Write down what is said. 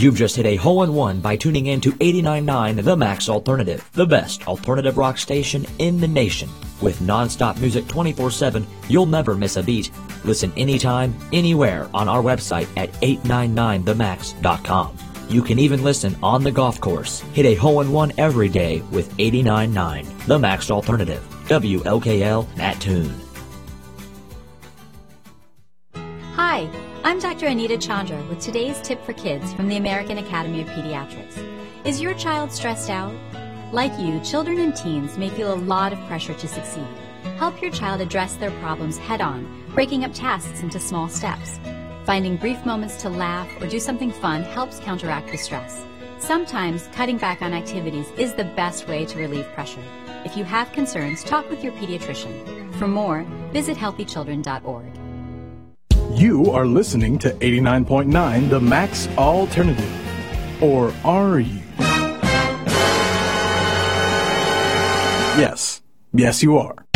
You've just hit a hole-in-one by tuning in to 89.9 The Max Alternative, the best alternative rock station in the nation. With non-stop music 24/7, you'll never miss a beat. Listen anytime, anywhere on our website at 899themax.com. You can even listen on the golf course. Hit a hole-in-one every day with 89.9 The Max Alternative. WLKL Mattoon. Hi, I'm Dr. Anita Chandra with today's tip for kids from the American Academy of Pediatrics. Is your child stressed out? Like you, children and teens may feel a lot of pressure to succeed. Help your child address their problems head-on, breaking up tasks into small steps. Finding brief moments to laugh or do something fun helps counteract the stress. Sometimes cutting back on activities is the best way to relieve pressure. If you have concerns, talk with your pediatrician. For more, visit healthychildren.org. You are listening to 89.9 The Max Alternative. Or are you? Yes, you are.